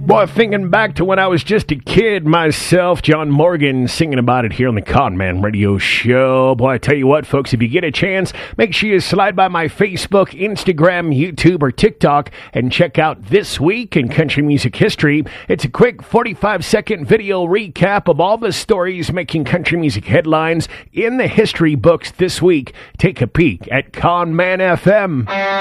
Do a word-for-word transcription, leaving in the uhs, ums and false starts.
Boy, thinking back to when I was just a kid myself, John Morgan singing about it here on the Con Man Radio Show. Boy, I tell you what, folks, if you get a chance, make sure you slide by my Facebook, Instagram, YouTube, or TikTok and check out This Week in Country Music History. It's a quick forty-five second video recap of all the stories making country music headlines in the history books this week. Take a peek at Con Man F M.